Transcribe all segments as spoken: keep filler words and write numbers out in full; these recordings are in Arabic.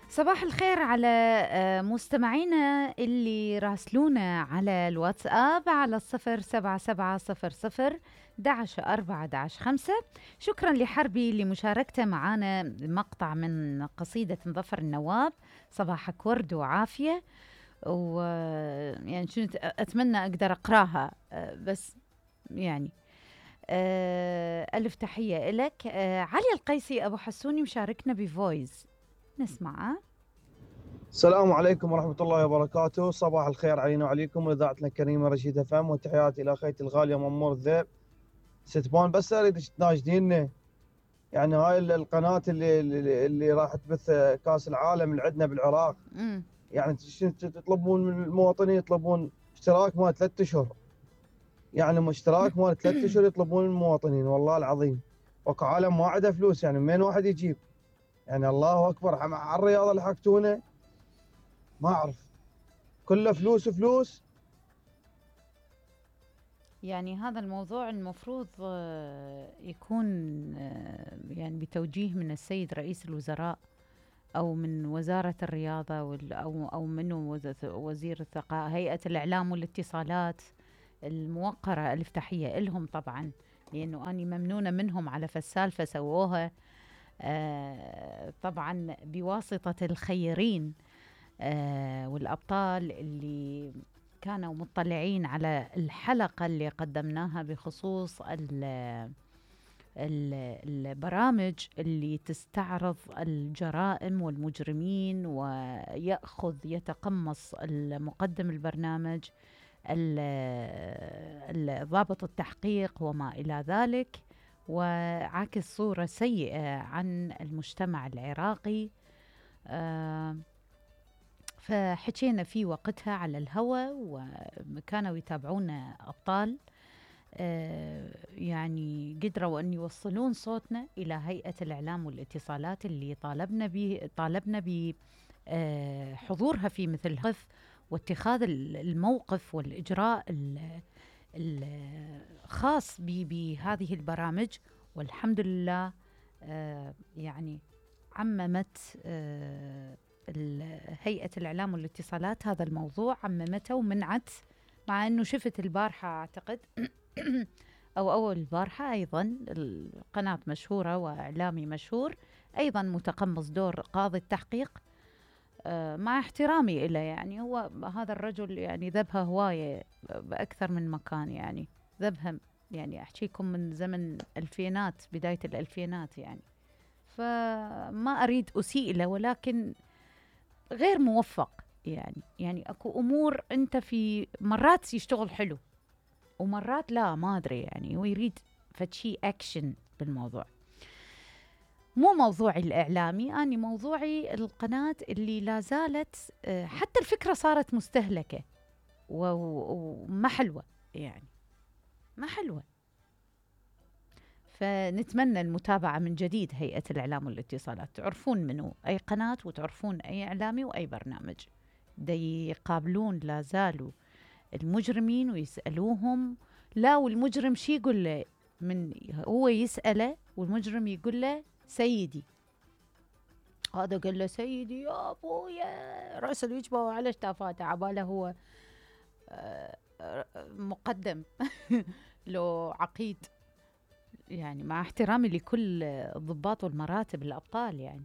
صباح الخير على آه، مستمعينا اللي راسلونا على الواتساب على الصفر سبعة سبعة صفر صفر دعش أربعة دعش خمسة. شكرا لحربي لمشاركته معنا مقطع من قصيدة مظفر النواب. صباحك ورد وعافية، و يعني كنت أتمنى أقدر أقراها، آه، بس يعني آه، ألف تحية إلك. آه، علي القيسي أبو حسوني مشاركنا بفويس، نسمعه. السلام عليكم ورحمة الله وبركاته. صباح الخير علينا وعليكم وإذاعتنا الكريمة رشيد فهم، وتحياتي إلى أخيتي الغالية ممور الذئب ستبان. بس أريد تناشديني، يعني هاي ال- القناة اللي اللي, اللي راح تبث كأس العالم اللي عندنا بالعراق، امم يعني شنو تطلبون من المواطنين؟ يطلبون اشتراك مال ثلاث أشهر، يعني اشتراك مال ثلاث أشهر يطلبون من المواطنين. والله العظيم وكو عالم ما عنده فلوس، يعني من واحد يجيب؟ يعني الله أكبر على الرياضة اللي حكتونا، ما أعرف، كله فلوس فلوس. يعني هذا الموضوع المفروض آه، يكون آه، يعني بتوجيه من السيد رئيس الوزراء، أو من وزارة الرياضة، وال- أو أو من وز- وزير الثقافة، هيئة الإعلام والاتصالات الموقرة. ألف تحية إلهم طبعا، لأنه أني ممنونة منهم على فالسالفة سووها، آه، طبعا بواسطة الخيرين آه، والأبطال اللي كانوا مطلعين على الحلقة اللي قدمناها بخصوص ال ال البرامج اللي تستعرض الجرائم والمجرمين، ويأخذ يتقمص المقدم البرنامج ال- ال- ضابط التحقيق وما إلى ذلك، وعكس صورة سيئة عن المجتمع العراقي. آه، فحكينا في وقتها على الهوى، وكانوا يتابعونا أبطال، آه، يعني قدروا أن يوصلون صوتنا إلى هيئة الإعلام والاتصالات اللي طالبنا به طالبنا بحضورها في مثل هذا، واتخاذ ال- الموقف والإجراء ال- الخاص ب- بهذه البرامج. والحمد لله آه، يعني عممت آه، ال- هيئة الإعلام والاتصالات هذا الموضوع، عممته ومنعت. مع أنه شفت البارحة أعتقد أو أول البارحة أيضا القناة مشهورة وإعلامي مشهور أيضا متقمص دور قاضي التحقيق. آه، مع احترامي إليه، يعني هو هذا الرجل يعني ذبها هواية بأكثر من مكان، يعني ذبها، يعني أحكيكم من زمن الفينات، بداية الألفينات يعني. فما أريد أسيء له، ولكن غير موفق. يعني يعني اكو امور انت في مرات يشتغل حلو، ومرات لا، ما ادري، يعني هو يريد فتشي اكشن بالموضوع. مو موضوعي الاعلامي، اني موضوعي القناه اللي لا زالت، آه، حتى الفكره صارت مستهلكه و- و- وما حلوه، يعني ما حلوه. فنتمنى المتابعة من جديد. هيئة الإعلام والاتصالات تعرفون منو أي قناة، وتعرفون أي إعلامي وأي برنامج دي يقابلون لا زالوا المجرمين ويسألوهم. لا، والمجرم شي يقول له؟ من هو يسأله والمجرم يقول له سيدي. هذا قال له سيدي يا ابويا، رأس الوجبة وعلى شتافاته، عباله هو آه، آه، مقدم لو عقيد. يعني مع احترامي لكل الضباط والمراتب الأبطال يعني.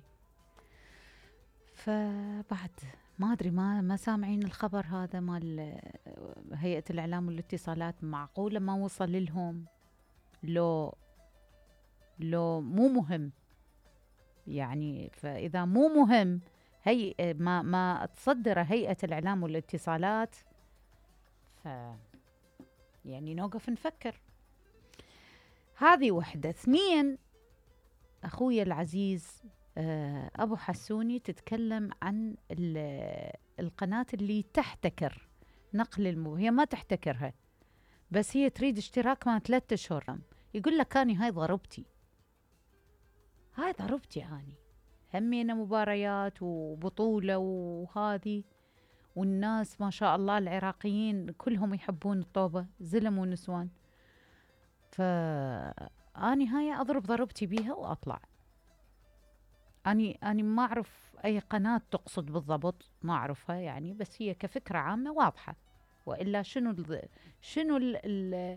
فبعد ما أدري، ما ما سامعين الخبر هذا مال هيئة الإعلام والاتصالات؟ معقولة ما وصل لهم؟ لو لو مو مهم، يعني فإذا مو مهم، هي ما ما تصدر هيئة الإعلام والاتصالات، ف يعني نوقف نفكر. هذه وحدة. اثنين، أخوي العزيز آه، أبو حسوني تتكلم عن ال- القناة اللي تحتكر نقل المو هي ما تحتكرها، بس هي تريد اشتراك ما ثلاثة أشهر. يقول لك أني هاي ضربتي، هاي ضربتي أني همينا مباريات وبطولة وهذه، والناس ما شاء الله العراقيين كلهم يحبون الطوبة، زلم ونسوان. فأني هاي أضرب ضربتي بيها وأطلع. اني اني ما اعرف اي قناه تقصد بالضبط، ما اعرفها يعني، بس هي كفكره عامه واضحه. والا شنو الض- شنو ال ال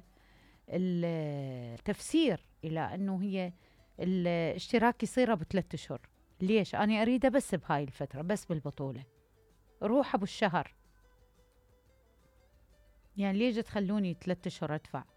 التفسير الى انه هي الاشتراك يصير بثلاث اشهر؟ ليش انا اريده بس بهاي الفتره، بس بالبطوله، روح ابو الشهر، يعني ليش تخلوني ثلاث اشهر ادفع؟